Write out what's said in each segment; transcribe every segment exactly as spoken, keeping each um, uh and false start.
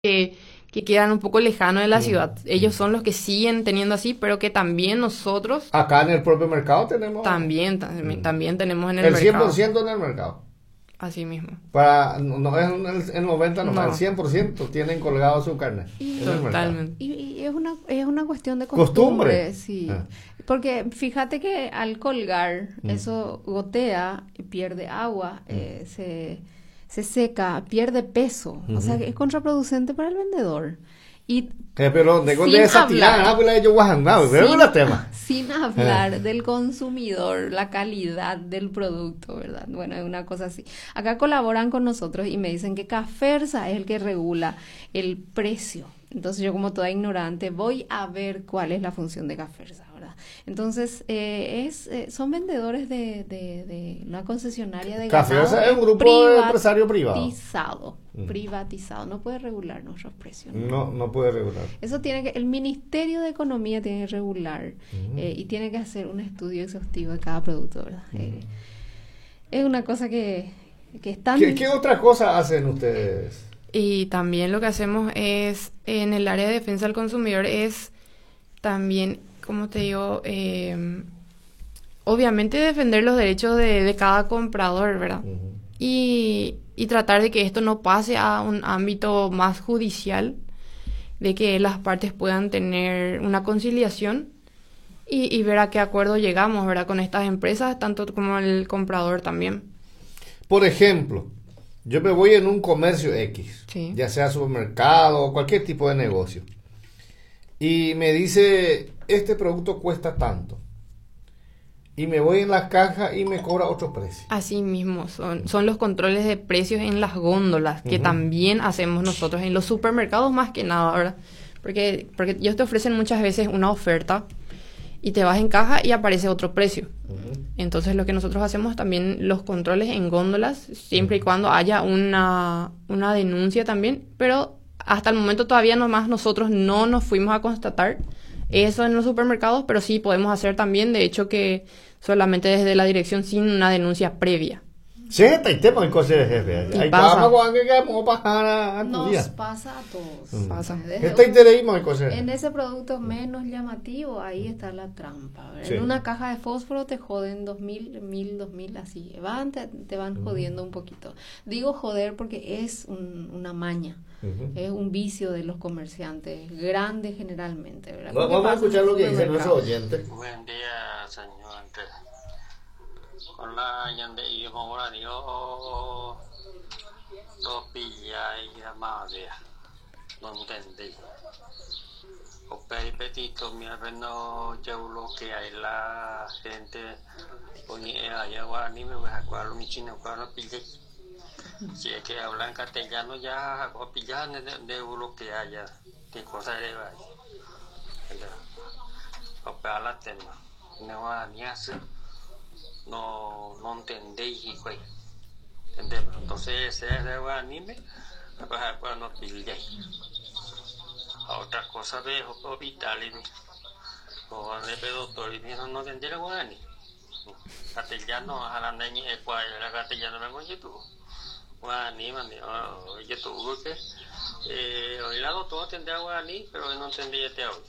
que, que quedan un poco lejanos de la Mm, ciudad. Ellos son los que siguen teniendo así, pero que también nosotros Acá en el propio mercado tenemos también, también, mm, también tenemos en el el cien por mercado. ciento en el mercado. Así mismo. Para, no no es un- el, el noventa, no, el No, cien por ciento tienen colgado su carne Y, en el mercado. totalmente. y, y es una, es una cuestión de Costumbre. costumbre, sí. Ah. Porque fíjate que al colgar, Mm. eso gotea, pierde agua, eh, se, se seca, pierde peso. O sea, Ujú. que es contraproducente para el vendedor. Y Eh, pero de sin de esa hablar, tirada, pues la de yo guajangado, pero es sin, un tema. sin hablar del consumidor, la calidad del producto, ¿verdad? Bueno, es una cosa así. Acá colaboran con nosotros y me dicen que Cafersa es el que regula el precio. Entonces yo, como toda ignorante, voy a ver cuál es la función de Cafersa, ¿verdad? Entonces, eh, es, eh, son vendedores de, de, de una concesionaria de Cafersa ganado es un grupo de empresario privado. privatizado, Mm. privatizado. No puede regular nuestros precios, ¿no? No, no puede regular. Eso tiene que, el Ministerio de Economía tiene que regular Ujú. eh, y tiene que hacer un estudio exhaustivo de cada producto, ¿verdad? Eh, es una cosa que, que es tan... ¿Qué, qué otra cosa hacen ustedes? Y también lo que hacemos es, en el área de defensa del consumidor, es también, como te digo, eh, obviamente defender los derechos de, de cada comprador, ¿verdad? Ujú. Y, y tratar de que esto no pase a un ámbito más judicial, de que las partes puedan tener una conciliación y, y ver a qué acuerdo llegamos, ¿verdad? Con estas empresas, tanto como el comprador también. Por ejemplo, yo me voy en un comercio X, Sí. ya sea supermercado o cualquier tipo de negocio, y me dice, este producto cuesta tanto, y me voy en la caja y me cobra otro precio. Así mismo, son, son los controles de precios en las góndolas, que Ujú. también hacemos nosotros en los supermercados más que nada, ¿verdad? Porque, porque ellos te ofrecen muchas veces una oferta y te vas en caja y aparece otro precio. Ujú. Entonces lo que nosotros hacemos también los controles en góndolas, siempre y cuando haya una, una denuncia también, pero hasta el momento todavía nomás nosotros no nos fuimos a constatar eso en los supermercados, pero sí podemos hacer también, de hecho que solamente desde la dirección sin una denuncia previa. Sí, está el tema del coche de jefe. Y Hay pasa. cama con que vamos a pasar a a tu Nos día. pasa a todos. Mm. Pasa. Desde Este un- interés el coche de En jefe. ese producto menos llamativo, ahí está la trampa, ¿verdad? Sí. En una caja de fósforo te joden dos mil, mil, dos mil, así. Van, te, te van jodiendo un poquito. Digo joder porque es un- una maña. Ujú. Es un vicio de los comerciantes, grande generalmente, ¿verdad? Va- ¿Qué Vamos a pasa en escuchar el lo que dicen supermercado? nuestros oyentes. Buen día, señor Andrés. Hola, Yande y Mora, Dios. Dos pillas y la madre. No entendí. O peripetito, mi no yo lo que hay la gente. Oye, allá ni me voy a acuerdo, mi chino, cuando pillé. Si es que hablan castellano ya, o pillan de, de lo que haya. ¿Qué cosa de ahí? O para la tema. No va ni hacer. No, no entendéis, hijo. ¿Entendés? Entonces, ese es el anime. Pues, pues no pilléis. A otra cosa veo, o vital, y o de doctor, y no, no entendí el guaraní. Castellano, a la niña, el cual era castellano, vengo en YouTube. Guaraní, man, YouTube, que eh, hoy la doctora tendrá guaraní, pero no entendí este audio.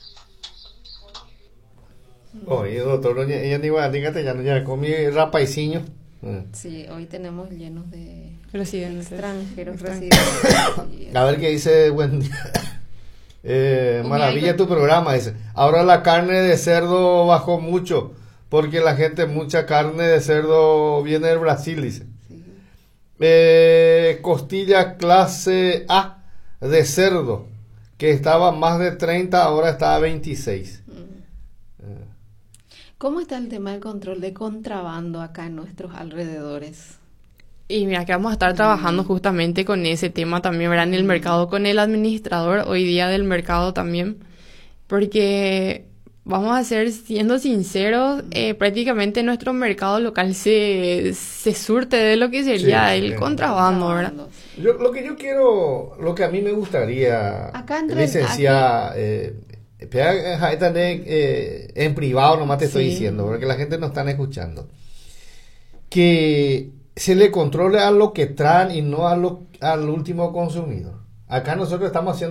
Oye, doctor, doña- ella ni va a decir castellano, ya comí rapaicinho. Eh. Sí, hoy tenemos llenos de Residentes. extranjeros Extranjeros. residentes. Sí, A ver qué dice, buen día. Eh, Oye, maravilla hay- tu programa, dice. Ahora la carne de cerdo bajó mucho, porque la gente, mucha carne de cerdo viene del Brasil, dice. sí. Eh, costilla clase A de cerdo, que estaba más de treinta, ahora está a veintiséis. ¿Cómo está el tema del control de contrabando acá en nuestros alrededores? Y mira que vamos a estar trabajando justamente con ese tema también, ¿verdad? En el mercado, con el administrador hoy día del mercado también, porque vamos a ser, siendo sinceros, eh, prácticamente nuestro mercado local se, se surte de lo que sería Sí, el sí. contrabando, ¿verdad? Contrabando. Yo, lo que yo quiero, lo que a mí me gustaría, Acá entre- licenciada, eh, pega- ja, esta de, eh, en privado nomás te estoy Sí. diciendo, porque la gente no está escuchando, que se le controle a lo que traen y no a lo, al último consumidor. Acá nosotros estamos haciendo